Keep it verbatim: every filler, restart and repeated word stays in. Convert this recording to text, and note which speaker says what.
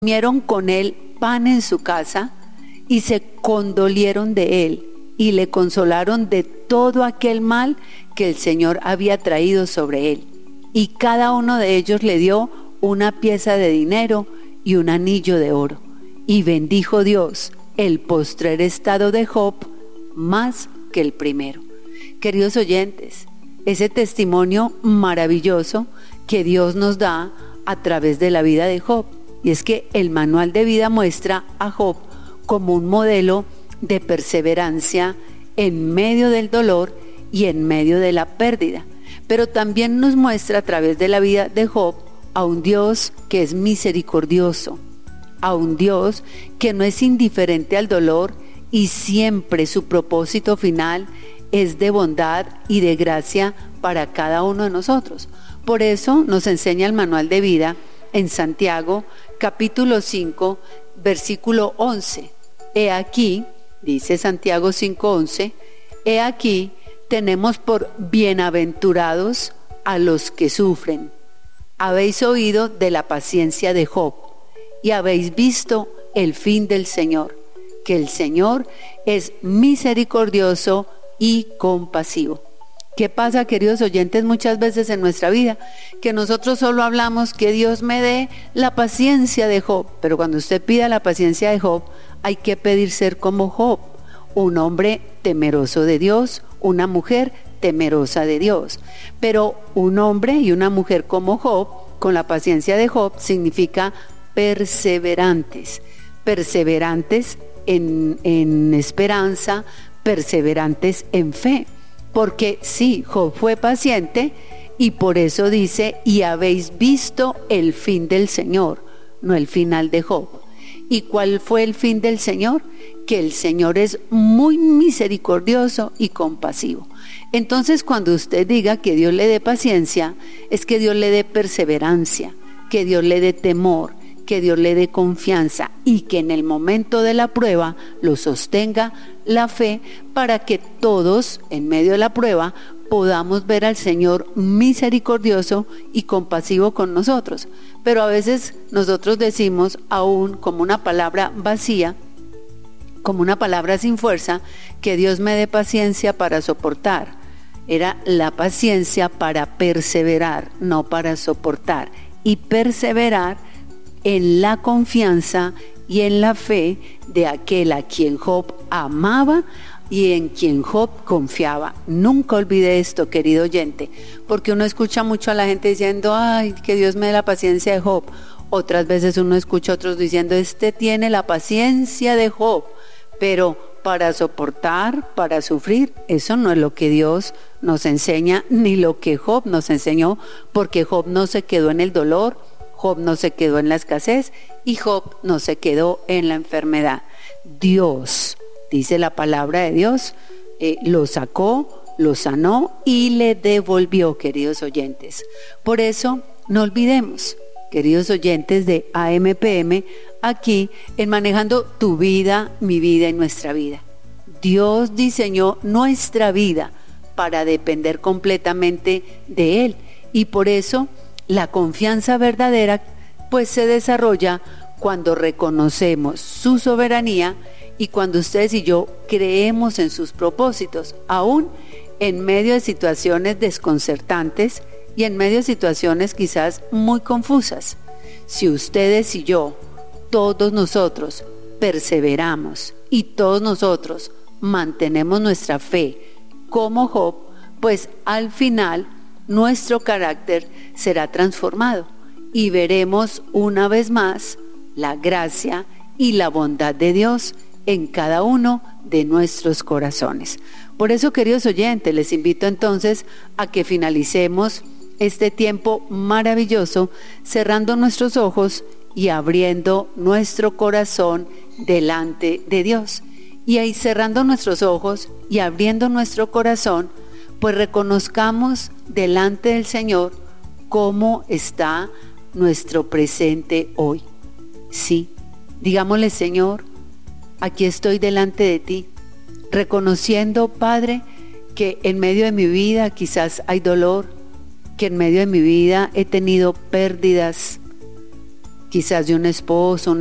Speaker 1: comieron con él pan en su casa y se condolieron de él y le consolaron de todo aquel mal que el Señor había traído sobre él. Y cada uno de ellos le dio una pieza de dinero y un anillo de oro. Y bendijo Dios el postrer estado de Job más que el primero. Queridos oyentes, ese testimonio maravilloso que Dios nos da a través de la vida de Job. Y es que el manual de vida muestra a Job como un modelo de perseverancia en medio del dolor y en medio de la pérdida. Pero también nos muestra a través de la vida de Job a un Dios que es misericordioso, a un Dios que no es indiferente al dolor y siempre su propósito final es de bondad y de gracia para cada uno de nosotros. Por eso nos enseña el manual de vida en Santiago, capítulo cinco, versículo once. He aquí, dice Santiago cinco once, he aquí tenemos por bienaventurados a los que sufren. Habéis oído de la paciencia de Job y habéis visto el fin del Señor, que el Señor es misericordioso y compasivo. ¿Qué pasa, queridos oyentes, muchas veces en nuestra vida? Que nosotros solo hablamos que Dios me dé la paciencia de Job, pero cuando usted pida la paciencia de Job, hay que pedir ser como Job, un hombre temeroso de Dios, una mujer temerosa de Dios. Pero un hombre y una mujer como Job, con la paciencia de Job, significa perseverantes, perseverantes en, en esperanza, perseverantes en fe. Porque sí, Job fue paciente y por eso dice, y habéis visto el fin del Señor, no el final de Job. ¿Y cuál fue el fin del Señor? Que el Señor es muy misericordioso y compasivo. Entonces, cuando usted diga que Dios le dé paciencia, es que Dios le dé perseverancia, que Dios le dé temor, que Dios le dé confianza y que en el momento de la prueba lo sostenga la fe para que todos en medio de la prueba podamos ver al Señor misericordioso y compasivo con nosotros. Pero a veces nosotros decimos aún como una palabra vacía, como una palabra sin fuerza, que Dios me dé paciencia para soportar. Era la paciencia para perseverar, no para soportar. Y perseverar en la confianza y en la fe de aquel a quien Job amaba y en quien Job confiaba. Nunca olvide esto, querido oyente, porque uno escucha mucho a la gente diciendo, ay, que Dios me dé la paciencia de Job. Otras veces uno escucha a otros diciendo, este tiene la paciencia de Job, pero para soportar, para sufrir, eso no es lo que Dios nos enseña, ni lo que Job nos enseñó, porque Job no se quedó en el dolor, Job no se quedó en la escasez y Job no se quedó en la enfermedad. Dios, dice la palabra de Dios, eh, lo sacó, lo sanó y le devolvió, queridos oyentes. Por eso, no olvidemos, queridos oyentes de A M P M, aquí en Manejando tu Vida, mi vida y nuestra vida. Dios diseñó nuestra vida para depender completamente de Él y por eso la confianza verdadera pues se desarrolla cuando reconocemos su soberanía y cuando ustedes y yo creemos en sus propósitos, aún en medio de situaciones desconcertantes y en medio de situaciones quizás muy confusas. Si ustedes y yo, todos nosotros, perseveramos y todos nosotros mantenemos nuestra fe como Job, pues al final nuestro carácter será transformado y veremos una vez más la gracia y la bondad de Dios en cada uno de nuestros corazones. Por eso, queridos oyentes, les invito entonces a que finalicemos este tiempo maravilloso cerrando nuestros ojos y abriendo nuestro corazón delante de Dios. Y ahí cerrando nuestros ojos y abriendo nuestro corazón, pues reconozcamos delante del Señor cómo está nuestro presente hoy. Sí, digámosle, Señor, aquí estoy delante de ti, reconociendo, Padre, que en medio de mi vida quizás hay dolor, que en medio de mi vida he tenido pérdidas, quizás de un esposo,